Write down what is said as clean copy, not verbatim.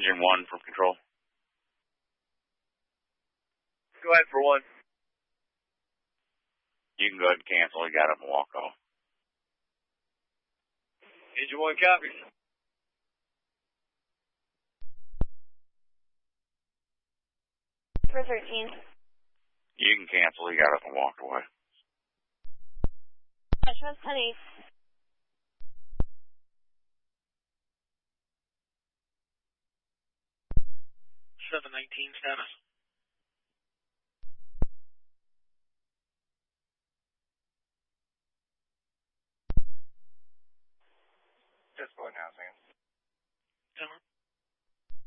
Engine 1 from control. Go ahead for 1. You can go ahead and cancel. You got up and walk off. Engine 1 copies. For 13. You can cancel. You got up and walked away. Trust honey. 719 status. Just going now, Sam.